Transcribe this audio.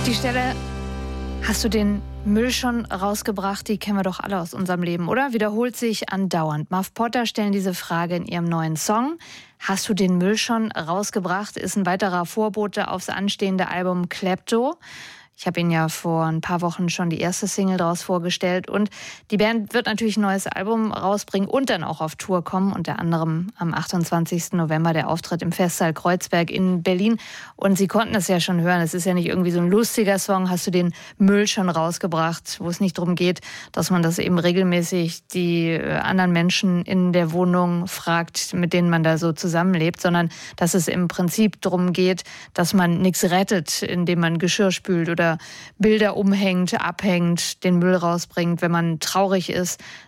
Die Stelle, hast du den Müll schon rausgebracht? Die kennen wir doch alle aus unserem Leben, oder? Wiederholt sich andauernd. Muff Potter stellen diese Frage in ihrem neuen Song. Hast du den Müll schon rausgebracht? Ist ein weiterer Vorbote aufs anstehende Album Klepto. Ich habe Ihnen ja vor ein paar Wochen schon die erste Single daraus vorgestellt. Und die Band wird natürlich ein neues Album rausbringen und dann auch auf Tour kommen. Unter anderem am 28. November der Auftritt im Festsaal Kreuzberg in Berlin. Und Sie konnten es ja schon hören, es ist ja nicht irgendwie so ein lustiger Song. Hast du den Müll schon rausgebracht? Wo es nicht darum geht, dass man das eben regelmäßig die anderen Menschen in der Wohnung fragt, mit denen man da so zusammenlebt, sondern dass es im Prinzip darum geht, dass man nichts rettet, indem man Geschirr spült oder Bilder umhängt, abhängt, den Müll rausbringt, wenn man traurig ist,